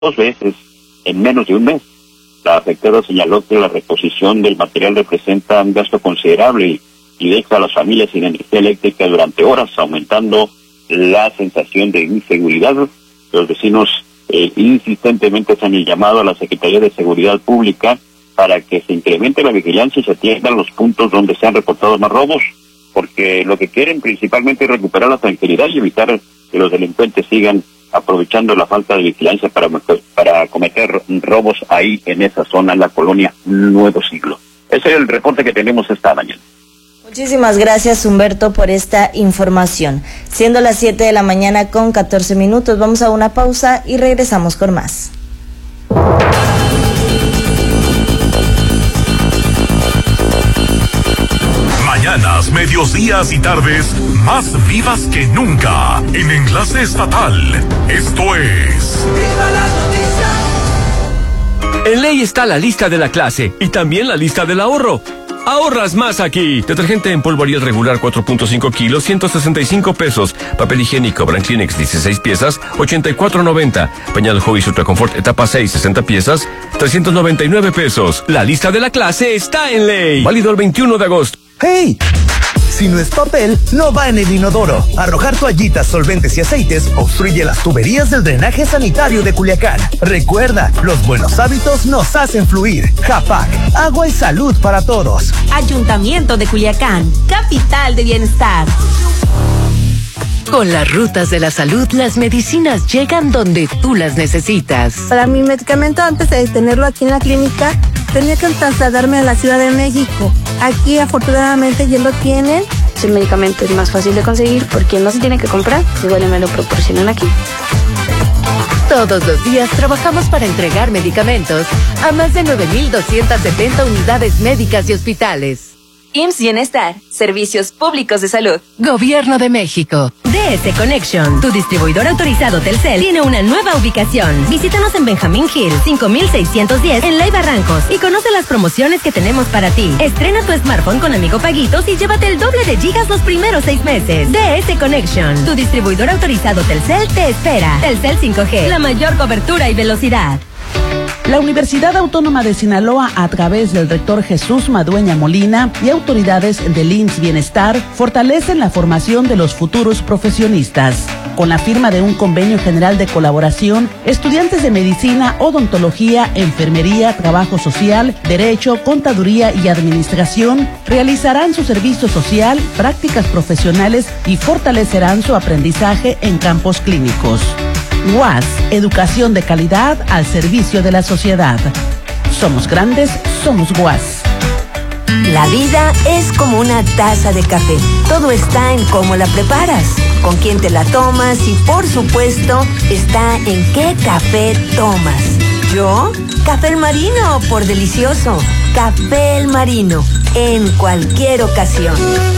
2 veces en menos de un mes. La afectada señaló que la reposición del material representa un gasto considerable y deja a las familias sin energía eléctrica durante horas, aumentando la sensación de inseguridad. Los vecinos insistentemente se han llamado a la Secretaría de Seguridad Pública para que se incremente la vigilancia y se atiendan los puntos donde se han reportado más robos, porque lo que quieren principalmente es recuperar la tranquilidad y evitar que los delincuentes sigan aprovechando la falta de vigilancia para cometer robos ahí en esa zona, en la colonia Nuevo Siglo. Ese es el reporte que tenemos esta mañana. Muchísimas gracias, Humberto, por esta información. Siendo las 7 de la mañana con 14 minutos, vamos a una pausa y regresamos con más. Mañanas, medios, días y tardes más vivas que nunca en Enlace Estatal. Esto es ¡Viva las noticias! En ley está la lista de la clase y también la lista del ahorro. Ahorras más aquí. Detergente en polvo Ariel regular 4.5 kilos, 165 pesos. Papel higiénico Brand Kleenex 16 piezas, 84.90. Pañal Hobbies Ultra Confort etapa 6, 60 piezas, 399 pesos. La lista de la clase está en ley. Válido el 21 de agosto. ¡Hey! Si no es papel, no va en el inodoro. Arrojar toallitas, solventes y aceites obstruye las tuberías del drenaje sanitario de Culiacán. Recuerda, los buenos hábitos nos hacen fluir. Japac, agua y salud para todos. Ayuntamiento de Culiacán, capital de bienestar. Con las rutas de la salud, las medicinas llegan donde tú las necesitas. Para mi medicamento, antes de tenerlo aquí en la clínica, tenía que trasladarme a la Ciudad de México. Aquí, afortunadamente, ya lo tienen. El medicamento es más fácil de conseguir porque no se tiene que comprar, igual me lo proporcionan aquí. Todos los días trabajamos para entregar medicamentos a más de 9,270 unidades médicas y hospitales. IMSS Bienestar, Servicios Públicos de Salud. Gobierno de México. DS Connection, tu distribuidor autorizado Telcel, tiene una nueva ubicación. Visítanos en Benjamín Hill, 5610, en Ley Barrancos, y conoce las promociones que tenemos para ti. Estrena tu smartphone con Amigo Paguitos y llévate el doble de gigas los primeros 6 meses. DS Connection, tu distribuidor autorizado Telcel, te espera. Telcel 5G, la mayor cobertura y velocidad. La Universidad Autónoma de Sinaloa, a través del rector Jesús Madueña Molina y autoridades del IMSS Bienestar, fortalecen la formación de los futuros profesionistas. Con la firma de un convenio general de colaboración, estudiantes de medicina, odontología, enfermería, trabajo social, derecho, contaduría y administración realizarán su servicio social, prácticas profesionales y fortalecerán su aprendizaje en campos clínicos. UAS, educación de calidad al servicio de la sociedad. Somos grandes, somos UAS. La vida es como una taza de café. Todo está en cómo la preparas, con quién te la tomas y, por supuesto, está en qué café tomas. ¿Yo? Café El Marino, por delicioso. Café El Marino, en cualquier ocasión.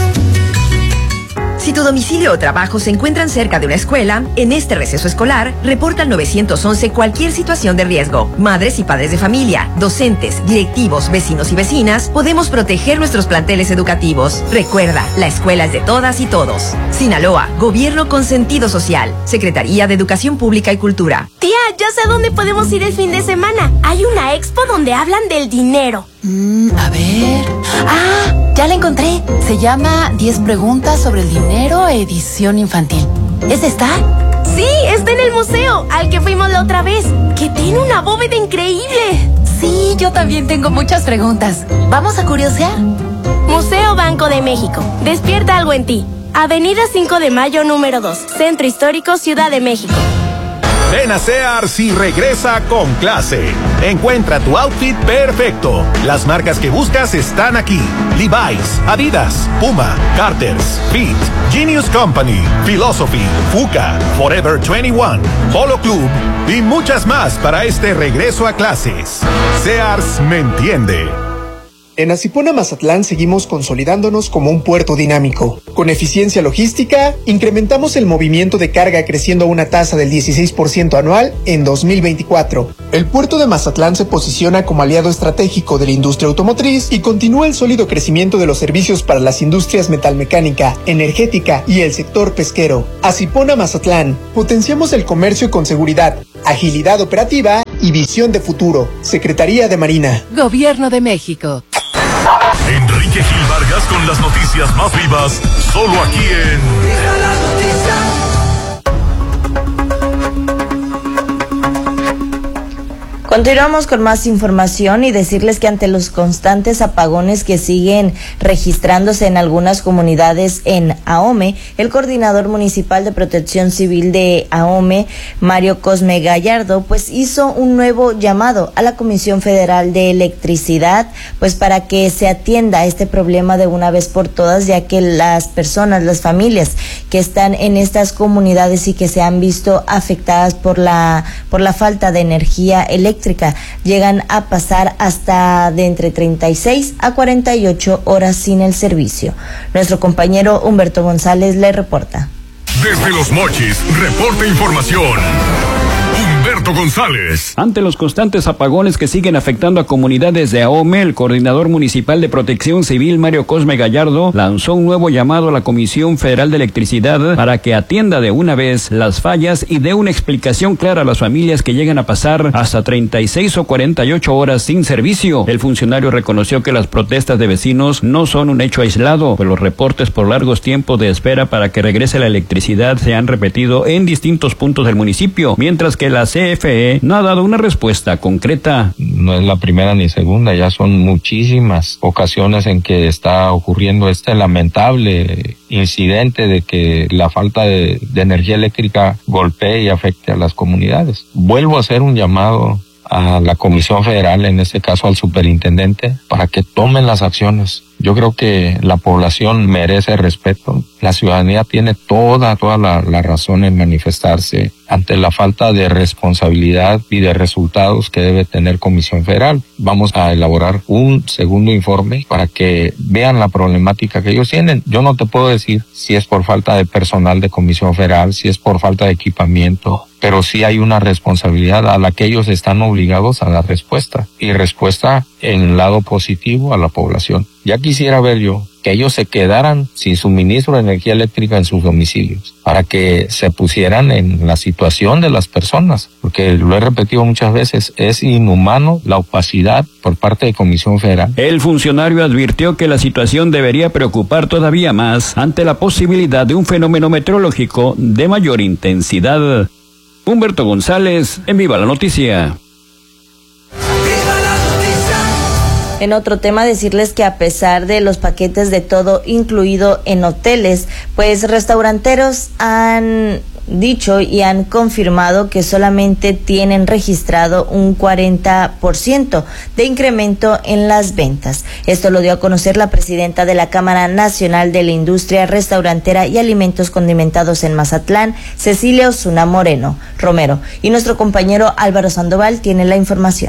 Si tu domicilio o trabajo se encuentran cerca de una escuela, en este receso escolar, reporta al 911 cualquier situación de riesgo. Madres y padres de familia, docentes, directivos, vecinos y vecinas, podemos proteger nuestros planteles educativos. Recuerda, la escuela es de todas y todos. Sinaloa, Gobierno con sentido social. Secretaría de Educación Pública y Cultura. Tía, ya sé dónde podemos ir el fin de semana. Hay una expo donde hablan del dinero. A ver... ya la encontré. Se llama 10 preguntas sobre el dinero, edición infantil. ¿Esa está? Sí, está en el museo, al que fuimos la otra vez, que tiene una bóveda increíble. Sí, yo también tengo muchas preguntas. ¿Vamos a curiosear? Museo Banco de México. Despierta algo en ti. Avenida 5 de Mayo, número 2. Centro Histórico, Ciudad de México. Ven a Sears y regresa con clase. Encuentra tu outfit perfecto. Las marcas que buscas están aquí: Levi's, Adidas, Puma, Carter's, Fit, Genius Company, Philosophy, Fuka, Forever 21, Polo Club y muchas más para este regreso a clases. Sears me entiende. En Asipona Mazatlán seguimos consolidándonos como un puerto dinámico. Con eficiencia logística, incrementamos el movimiento de carga creciendo a una tasa del 16% anual en 2024. El puerto de Mazatlán se posiciona como aliado estratégico de la industria automotriz y continúa el sólido crecimiento de los servicios para las industrias metalmecánica, energética y el sector pesquero. Asipona Mazatlán, potenciamos el comercio con seguridad, agilidad operativa y visión de futuro. Secretaría de Marina. Gobierno de México. Enrique Gil Vargas con las noticias más vivas, solo aquí en Continuamos con más información y decirles que ante los constantes apagones que siguen registrándose en algunas comunidades en Ahome, el coordinador municipal de Protección Civil de Ahome, Mario Cosme Gallardo, pues hizo un nuevo llamado a la Comisión Federal de Electricidad, pues para que se atienda este problema de una vez por todas, ya que las personas, las familias que están en estas comunidades y que se han visto afectadas por la falta de energía eléctrica llegan a pasar hasta de entre 36 a 48 horas sin el servicio. Nuestro compañero Humberto González le reporta. Desde Los Mochis, reporta información. Humberto González. Ante los constantes apagones que siguen afectando a comunidades de Ahome, el coordinador municipal de Protección Civil, Mario Cosme Gallardo, lanzó un nuevo llamado a la Comisión Federal de Electricidad para que atienda de una vez las fallas y dé una explicación clara a las familias que llegan a pasar hasta 36 o 48 horas sin servicio. El funcionario reconoció que las protestas de vecinos no son un hecho aislado, pues los reportes por largos tiempos de espera para que regrese la electricidad se han repetido en distintos puntos del municipio, mientras que la CFE no ha dado una respuesta concreta. No es la primera ni segunda, ya son muchísimas ocasiones en que está ocurriendo este lamentable incidente de que la falta de energía eléctrica golpee y afecte a las comunidades. Vuelvo a hacer un llamado a la Comisión Federal, en este caso al superintendente, para que tomen las acciones. Yo creo que la población merece respeto. La ciudadanía tiene toda la razón en manifestarse ante la falta de responsabilidad y de resultados que debe tener Comisión Federal. Vamos a elaborar un segundo informe para que vean la problemática que ellos tienen. Yo no te puedo decir si es por falta de personal de Comisión Federal, si es por falta de equipamiento, pero sí hay una responsabilidad a la que ellos están obligados a dar respuesta, y respuesta en el lado positivo a la población. Ya quisiera ver yo que ellos se quedaran sin suministro de energía eléctrica en sus domicilios, para que se pusieran en la situación de las personas, porque lo he repetido muchas veces, es inhumano la opacidad por parte de Comisión Federal. El funcionario advirtió que la situación debería preocupar todavía más ante la posibilidad de un fenómeno meteorológico de mayor intensidad. Humberto González, en Viva la Noticia. En otro tema, decirles que a pesar de los paquetes de todo incluido en hoteles, pues restauranteros han dicho y han confirmado que solamente tienen registrado un 40% de incremento en las ventas. Esto lo dio a conocer la presidenta de la Cámara Nacional de la Industria Restaurantera y Alimentos Condimentados en Mazatlán, Cecilia Osuna Romero. Y nuestro compañero Álvaro Sandoval tiene la información.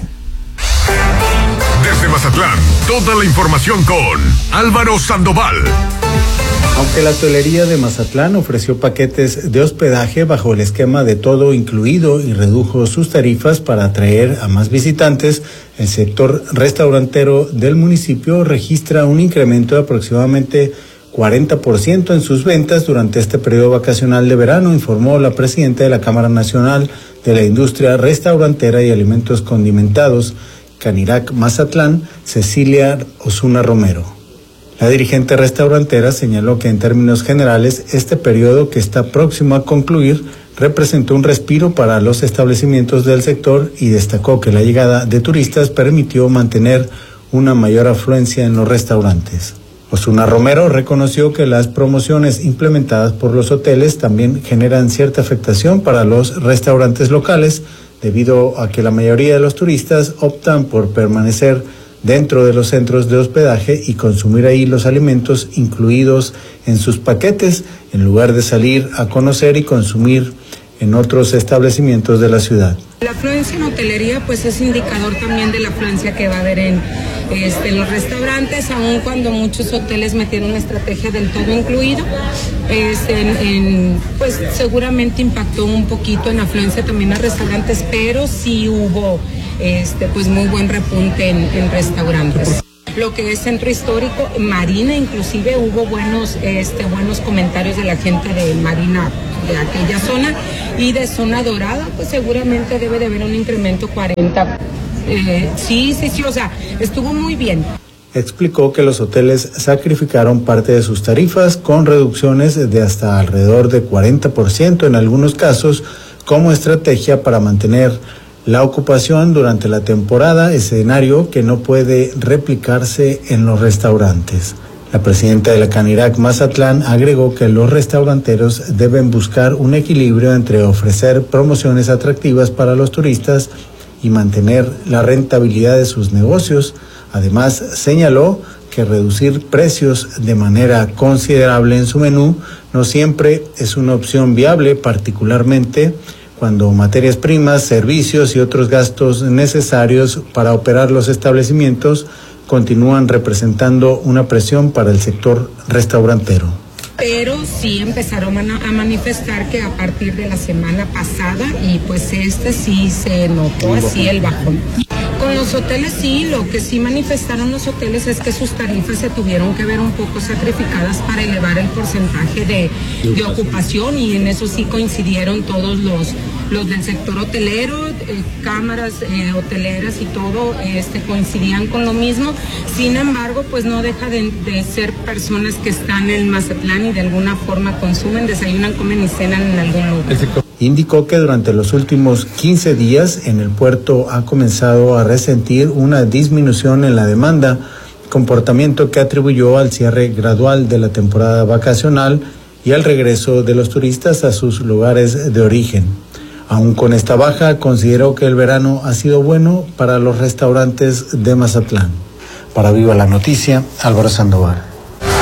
Desde Mazatlán, toda la información con Álvaro Sandoval. Aunque la hotelería de Mazatlán ofreció paquetes de hospedaje bajo el esquema de todo incluido y redujo sus tarifas para atraer a más visitantes, el sector restaurantero del municipio registra un incremento de aproximadamente 40% en sus ventas durante este periodo vacacional de verano, informó la presidenta de la Cámara Nacional de la Industria Restaurantera y Alimentos Condimentados, Canirac Mazatlán, Cecilia Osuna Romero. La dirigente restaurantera señaló que en términos generales este periodo, que está próximo a concluir, representó un respiro para los establecimientos del sector y destacó que la llegada de turistas permitió mantener una mayor afluencia en los restaurantes. Osuna Romero reconoció que las promociones implementadas por los hoteles también generan cierta afectación para los restaurantes locales, debido a que la mayoría de los turistas optan por permanecer dentro de los centros de hospedaje y consumir ahí los alimentos incluidos en sus paquetes, en lugar de salir a conocer y consumir en otros establecimientos de la ciudad. La afluencia en hotelería pues es indicador también de la afluencia que va a haber en los restaurantes, aun cuando muchos hoteles metieron una estrategia del todo incluido, pues seguramente impactó un poquito en afluencia también a restaurantes, pero sí hubo pues muy buen repunte en restaurantes. Lo que es Centro Histórico, Marina, inclusive hubo buenos comentarios de la gente de Marina, de aquella zona, y de Zona Dorada, pues seguramente debe de haber un incremento 40. Sí, o sea, estuvo muy bien. Explicó que los hoteles sacrificaron parte de sus tarifas con reducciones de hasta alrededor de 40% en algunos casos, como estrategia para mantener la ocupación durante la temporada, escenario que no puede replicarse en los restaurantes. La presidenta de la Canirac Mazatlán agregó que los restauranteros deben buscar un equilibrio entre ofrecer promociones atractivas para los turistas y mantener la rentabilidad de sus negocios. Además, señaló que reducir precios de manera considerable en su menú no siempre es una opción viable, particularmente cuando materias primas, servicios y otros gastos necesarios para operar los establecimientos continúan representando una presión para el sector restaurantero. Pero sí empezaron a manifestar que a partir de la semana pasada, y pues sí se notó así el bajón. Con los hoteles sí, lo que sí manifestaron los hoteles es que sus tarifas se tuvieron que ver un poco sacrificadas para elevar el porcentaje de ocupación, y en eso sí coincidieron todos los del sector hotelero, cámaras hoteleras y todo coincidían con lo mismo. Sin embargo, pues no deja de ser personas que están en Mazatlán y de alguna forma consumen, desayunan, comen y cenan en algún lugar. Indicó que durante los últimos 15 días en el puerto ha comenzado a resentir una disminución en la demanda, comportamiento que atribuyó al cierre gradual de la temporada vacacional y al regreso de los turistas a sus lugares de origen. Aún con esta baja, consideró que el verano ha sido bueno para los restaurantes de Mazatlán. Para Viva la Noticia, Álvaro Sandoval.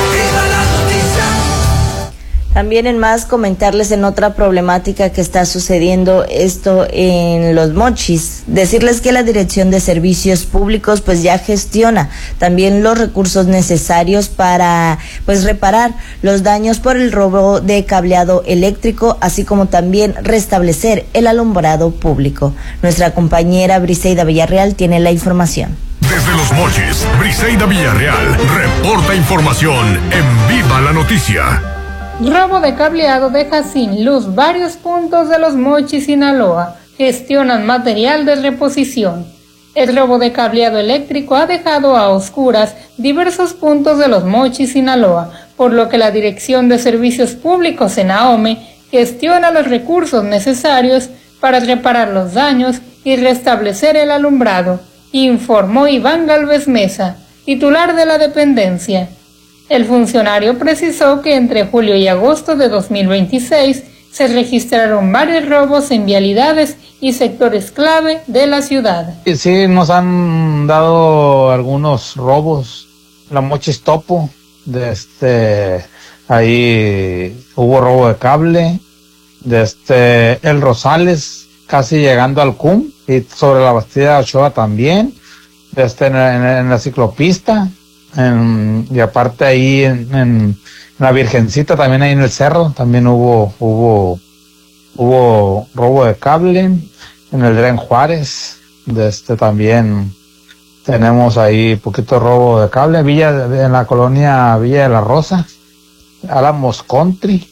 También en más, comentarles en otra problemática que está sucediendo esto en Los Mochis, decirles que la Dirección de Servicios Públicos pues ya gestiona también los recursos necesarios para pues reparar los daños por el robo de cableado eléctrico, así como también restablecer el alumbrado público. Nuestra compañera Briseida Villarreal tiene la información. Desde Los Mochis, Briseida Villarreal reporta información en Viva la Noticia. Robo de cableado deja sin luz varios puntos de Los Mochis, Sinaloa. Gestionan material de reposición. El robo de cableado eléctrico ha dejado a oscuras diversos puntos de Los Mochis, Sinaloa, por lo que la Dirección de Servicios Públicos en Ahome gestiona los recursos necesarios para reparar los daños y restablecer el alumbrado, informó Iván Gálvez Mesa, titular de la dependencia. El funcionario precisó que entre julio y agosto de 2026 se registraron varios robos en vialidades y sectores clave de la ciudad. Sí, nos han dado algunos robos. La Mochis Topo, ahí hubo robo de cable. El Rosales, casi llegando al CUM, y sobre la Bastida de Ochoa también. En la ciclopista. Y aparte ahí en la Virgencita, también ahí en el cerro, también hubo robo de cable. En el Dren Juárez, también tenemos ahí poquito robo de cable. En la colonia Villa de la Rosa, Álamos Country,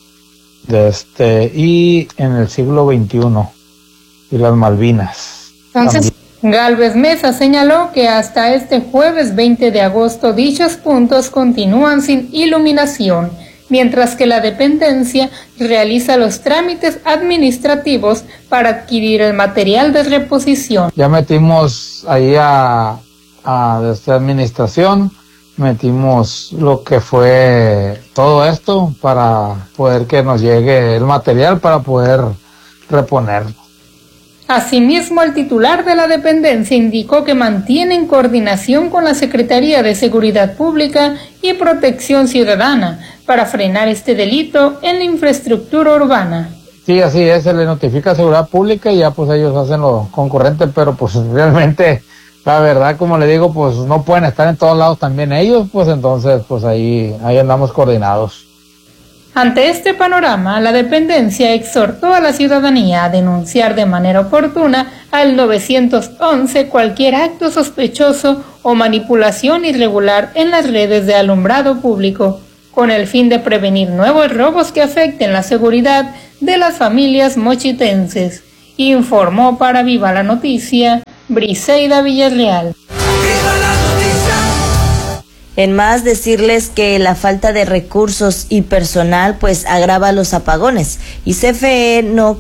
y en el siglo XXI, y las Malvinas. Entonces, Gálvez Mesa señaló que hasta este jueves 20 de agosto dichos puntos continúan sin iluminación, mientras que la dependencia realiza los trámites administrativos para adquirir el material de reposición. Ya metimos ahí a esta administración, metimos lo que fue todo esto para poder que nos llegue el material para poder reponer. Asimismo, el titular de la dependencia indicó que mantienen coordinación con la Secretaría de Seguridad Pública y Protección Ciudadana para frenar este delito en la infraestructura urbana. Sí, así es, se le notifica a Seguridad Pública y ya pues ellos hacen lo concurrente, pero pues realmente, la verdad, como le digo, pues no pueden estar en todos lados también ellos, pues entonces pues ahí andamos coordinados. Ante este panorama, la dependencia exhortó a la ciudadanía a denunciar de manera oportuna al 911 cualquier acto sospechoso o manipulación irregular en las redes de alumbrado público, con el fin de prevenir nuevos robos que afecten la seguridad de las familias mochitenses. Informó para Viva la Noticia, Briseida Villarreal. En más, decirles que la falta de recursos y personal pues agrava los apagones y CFE no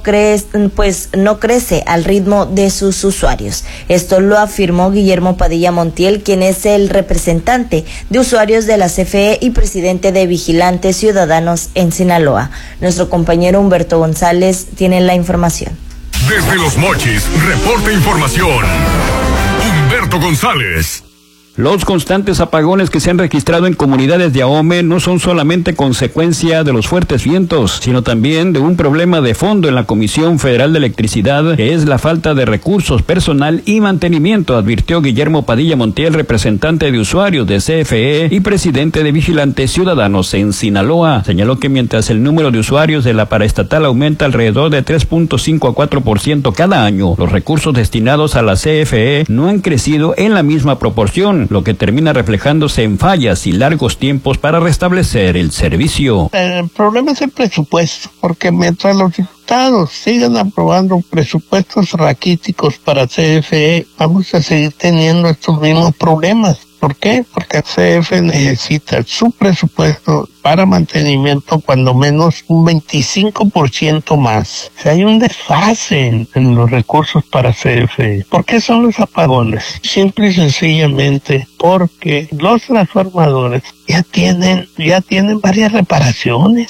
crece al ritmo de sus usuarios. Esto lo afirmó Guillermo Padilla Montiel, quien es el representante de usuarios de la CFE y presidente de Vigilantes Ciudadanos en Sinaloa. Nuestro compañero Humberto González tiene la información. Desde Los Mochis, reporta información. Humberto González. Los constantes apagones que se han registrado en comunidades de Ahome no son solamente consecuencia de los fuertes vientos, sino también de un problema de fondo en la Comisión Federal de Electricidad, que es la falta de recursos, personal y mantenimiento, advirtió Guillermo Padilla Montiel, representante de usuarios de CFE y presidente de Vigilantes Ciudadanos en Sinaloa. Señaló que mientras el número de usuarios de la paraestatal aumenta alrededor de 3.5 a 4% cada año, los recursos destinados a la CFE no han crecido en la misma proporción, lo que termina reflejándose en fallas y largos tiempos para restablecer el servicio. El problema es el presupuesto, porque mientras los diputados sigan aprobando presupuestos raquíticos para CFE, vamos a seguir teniendo estos mismos problemas. ¿Por qué? Porque CFE necesita su presupuesto para mantenimiento cuando menos un 25% más. O sea, hay un desfase en los recursos para CFE. ¿Por qué son los apagones? Simple y sencillamente porque los transformadores ya tienen varias reparaciones.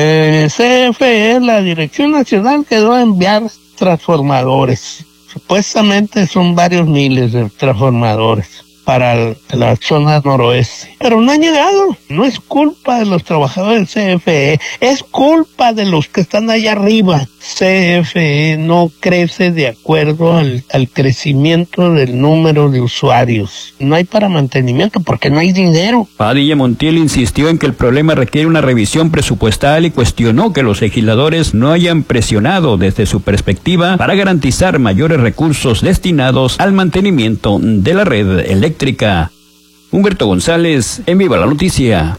CFE, la Dirección Nacional, quedó a enviar transformadores. Supuestamente son varios miles de transformadores para la zona noroeste, pero no han llegado. No es culpa de los trabajadores del CFE, es culpa de los que están allá arriba. CFE no crece de acuerdo al crecimiento del número de usuarios. No hay para mantenimiento porque no hay dinero. Padilla Montiel insistió en que el problema requiere una revisión presupuestal y cuestionó que los legisladores no hayan presionado desde su perspectiva para garantizar mayores recursos destinados al mantenimiento de la red eléctrica. Humberto González, en Viva la Noticia.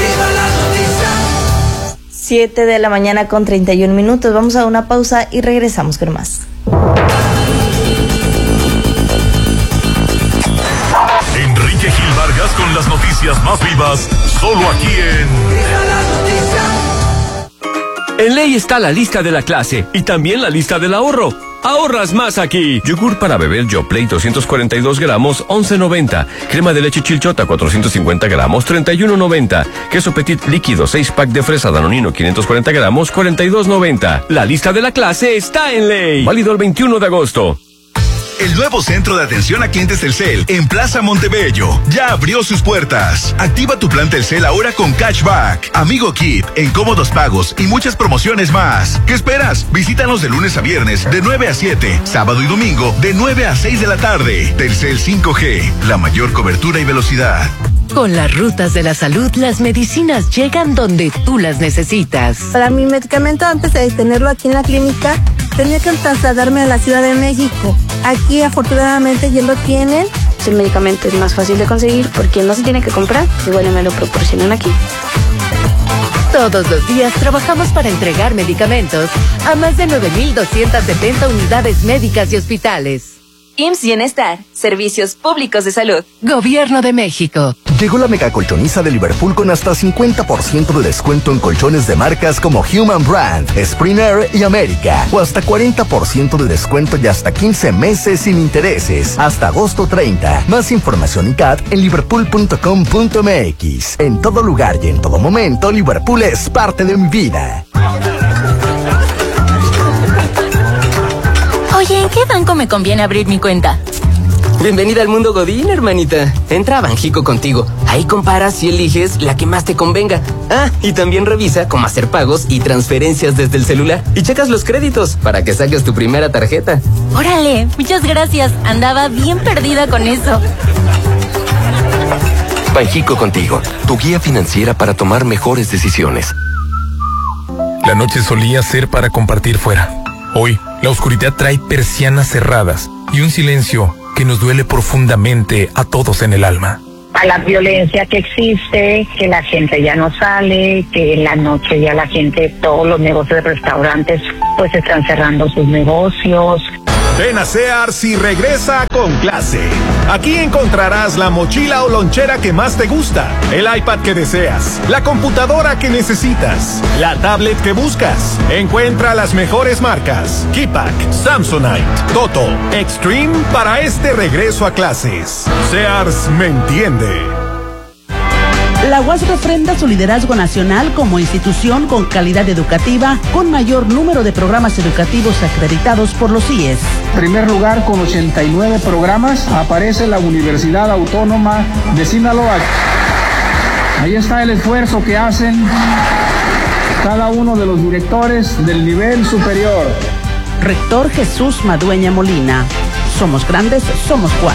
7 de la mañana con 31 minutos. Vamos a una pausa y regresamos con más. Enrique Gil Vargas con las noticias más vivas, solo aquí en Viva la Noticia. En Ley está la lista de la clase y también la lista del ahorro. Ahorras más aquí. Yogur para beber Yoplait 242 gramos, 11.90. Crema de leche Chilchota 450 gramos, 31.90. Queso Petit líquido 6 pack de fresa Danonino 540 gramos, 42.90. La lista de la clase está en Ley. Válido el 21 de agosto. El nuevo centro de atención a clientes Telcel en Plaza Montebello ya abrió sus puertas. Activa tu plan Telcel ahora con cashback, Amigo Kit, en cómodos pagos y muchas promociones más. ¿Qué esperas? Visítanos de lunes a viernes de 9 a 7, sábado y domingo de 9 a 6 de la tarde. Telcel 5G, la mayor cobertura y velocidad. Con las rutas de la salud, las medicinas llegan donde tú las necesitas. Para mi medicamento, antes de tenerlo aquí en la clínica, tenía que trasladarme a la Ciudad de México. Aquí, afortunadamente, ya lo tienen. El medicamento es más fácil de conseguir porque no se tiene que comprar, igual me lo proporcionan aquí. Todos los días trabajamos para entregar medicamentos a más de 9.270 unidades médicas y hospitales. IMSS Bienestar, Servicios Públicos de Salud. Gobierno de México. Llegó la megacolchoniza de Liverpool con hasta 50% de descuento en colchones de marcas como Human Brand, Springer y América. O hasta 40% de descuento y hasta 15 meses sin intereses. Hasta agosto 30. Más información en CAT en liverpool.com.mx. En todo lugar y en todo momento, Liverpool es parte de mi vida. Oye, ¿en qué banco me conviene abrir mi cuenta? Bienvenida al mundo Godín, hermanita. Entra a Banjico Contigo. Ahí comparas y eliges la que más te convenga. Ah, y también revisa cómo hacer pagos y transferencias desde el celular. Y checas los créditos para que saques tu primera tarjeta. Órale, muchas gracias. Andaba bien perdida con eso. Banjico Contigo, tu guía financiera para tomar mejores decisiones. La noche solía ser para compartir fuera. Hoy, la oscuridad trae persianas cerradas y un silencio que nos duele profundamente a todos en el alma. A la violencia que existe, que la gente ya no sale, que en la noche ya la gente, todos los negocios de restaurantes, pues están cerrando sus negocios. Ven a Sears y regresa con clase. Aquí encontrarás la mochila o lonchera que más te gusta, el iPad que deseas, la computadora que necesitas, la tablet que buscas. Encuentra las mejores marcas: Keypack, Samsonite, Toto, Extreme para este regreso a clases. Sears me entiende. La UAS refrenda su liderazgo nacional como institución con calidad educativa, con mayor número de programas educativos acreditados por los CIES. En primer lugar, con 89 programas, aparece la Universidad Autónoma de Sinaloa. Ahí está el esfuerzo que hacen cada uno de los directores del nivel superior. Rector Jesús Madueña Molina. Somos grandes, somos UAS.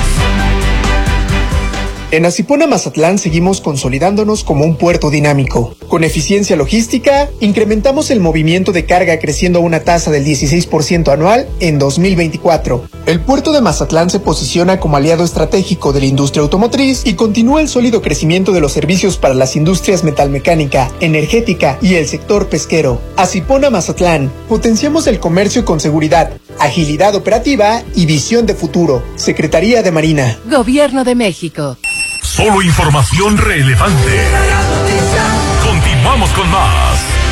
En Acipona, Mazatlán, seguimos consolidándonos como un puerto dinámico. Con eficiencia logística, incrementamos el movimiento de carga creciendo a una tasa del 16% anual en 2024. El puerto de Mazatlán se posiciona como aliado estratégico de la industria automotriz y continúa el sólido crecimiento de los servicios para las industrias metalmecánica, energética y el sector pesquero. Acipona, Mazatlán, potenciamos el comercio con seguridad, agilidad operativa y visión de futuro. Secretaría de Marina. Gobierno de México. Solo información relevante. Continuamos con más.